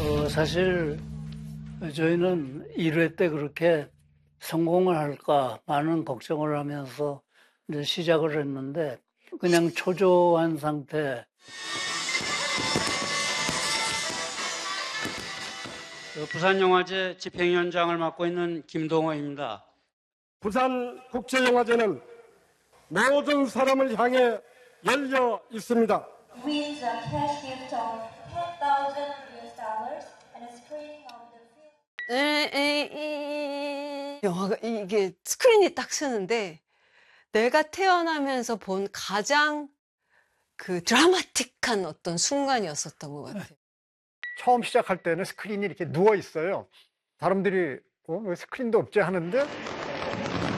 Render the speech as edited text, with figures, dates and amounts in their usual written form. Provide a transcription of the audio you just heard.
사실 저희는 1회 때 그렇게 성공을 할까 많은 걱정을 하면서 이제 시작을 했는데 그냥 초조한 상태. 부산영화제 집행위원장을 맡고 있는 김동호입니다. 부산국제영화제는 모든 사람을 향해 열려 있습니다. With a cash gift of $10,000 and a screening of the film. 영화가 이게 스크린이 딱 쓰는데 내가 태어나면서 본 가장 그 드라마틱한 어떤 순간이었었던 것 같아요. 처음 시작할 때는 스크린이 이렇게 누워 있어요. 사람들이 왜 스크린도 없지 하는데